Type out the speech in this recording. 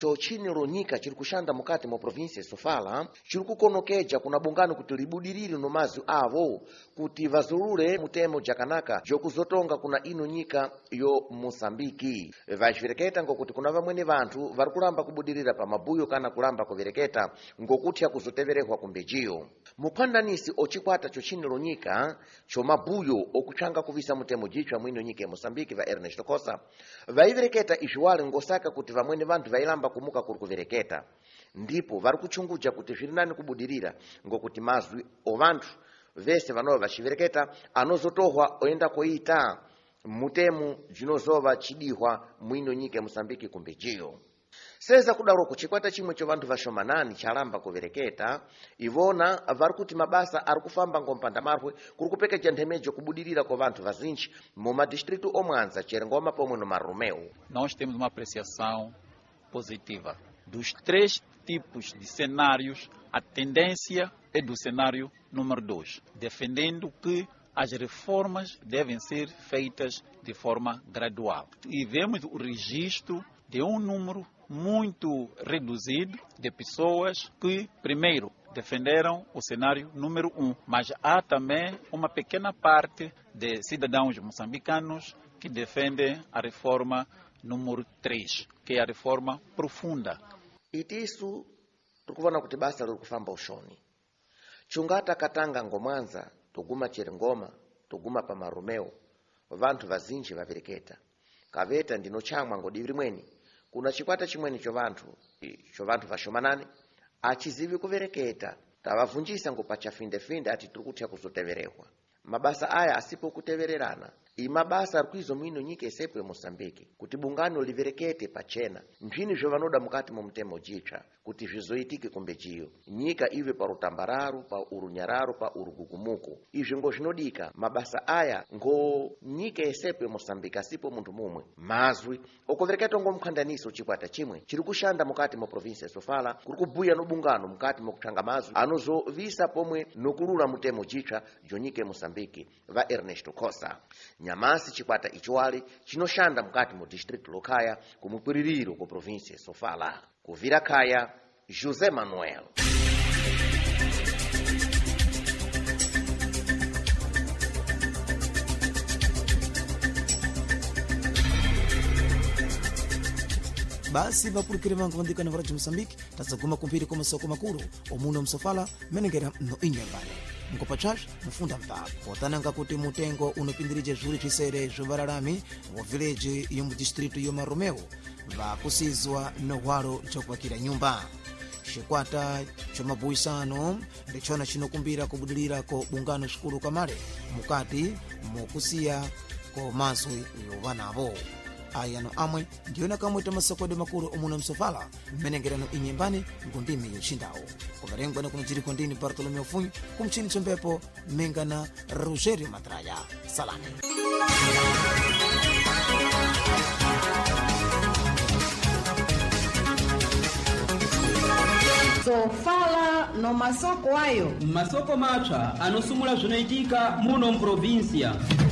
chochiniro nyika chiri kushanda mukati mwa provinsi ya Sofala chiri kukonokeja kuna bungano kuti libudirire no mazwi avo kuti vazulule mutemo jakanaka jokuzotonga kuna ino nyika yo Mosambiki. Vachivereketa ngokuti kuna vamwene vantu vari kuramba kubudirira pa mabuyo kana kulamba kuvereketa ngokuti akuzoteverehwa kumbejiyo. Muphandanisi ochikwata chochiniro nyika chomabuyo okuchanga kuvisa mutemo jichwa mwino nyika ya Mosambiki va Ernesto Costa vaivereketa izhiwali ngosaka kuti vamwene vantu vailamba kumuka kuri kuvereketa ndipo vari kuchunguja kuti zviri nani kubudirira ngokuti mazwi ovantu vese vanova vachivereketa anozotohwa oenda koita mutemu jinozova chidihwa mwino nyika ya Mosambiki kumbejiyo. Seza kudaro kuchikwata chimwe cho vantu vashomanani chalamba kuvereketa ivona vari kuti mabasa ari kufamba ngompanda marwe kuri kupekeja nthemejo kubudirira kwa vantu vazinji mu madistritu omwanza Cherengoma pomwe no Marromeu. Nós temos uma apreciação positiva dos três tipos de cenários. A tendência é do cenário número 2, defendendo que as reformas devem ser feitas de forma gradual. E vemos o registro de número muito reduzido de pessoas que, primeiro, defenderam o cenário número 1, mas há também uma pequena parte de cidadãos moçambicanos que defendem a reforma número 3, que é a reforma profunda. Itisu tukuvona kuti basa liri kufamba ushoni. Chungata Katanga ngomwanza, tuguma Cherengoma, tuguma pa Marromeu, vantu vazinji vavereketa. Kaveta ndino chamwa ngodiviri mweni. Kuna chikwata chimweni cho vantu vashomanani achizivi kuvereketa tavavunjisa ngopacha finde ati tiri kutya kuzoteverehwa. Mabasa aya asipo kutevererana imabasa arikwizo mwino nyika isepo ya Mosambiki kuti bungano liverekete pachena nthini zvo vanoda mukati mu mtemo jicha kuti zvizoitike kumbejiyo nyika ive pa rutambararu pa urunyararu pa urugugumuko. Izvi ngo zvinodika mabasa aya ngo nyika isepo ya Mosambiki asipo muntu mumwe mazwi okuvereketa ngo mkhandaniso chikwata chimwe chiri kushanda mukati mu provinsi ya Sofala kuri kubuya no bungano mukati mu kuchanga mazwi anozovisa pomwe nokulula mutemo jicha jo nyika ya Mosambiki va Ernesto Costa. Nyamasi chikwata ichiwali chinoshanda mukati mu district lokaya kumukwiririro ku provinsi ya Sofala. Kuvira kaya José Manuel. Basi vapurukire vangu vandika na varaji Mosambiki tazaguma kumpiri kwa masoko makuru omuno msofala menengera no inyembane mkopa chash mfunda mpa kotananga kuti mutengo unopindirije zhuri chisere zhovararami wa village yo mu district yo Marromeu vakusizwa no hwalo chokwakira nyumba. Chikwata chomabuisano ndichona chinokumbira kubudilira ko bungano shikulu kamale mukati mukusiya ko mazwi yovanavo. Ayano amwe ndiona kamweta masakode makuru omuna msofala menengerano inyembani ngundimi yoshindawo kuvarengwa na kunijiri kondini Bartolomeo Funyu kumchini chombepo mengana Rogerio Matraya. Salame. Sofala no masoko ayo masoko macha anosumula zvinaitika muno mprovinsia.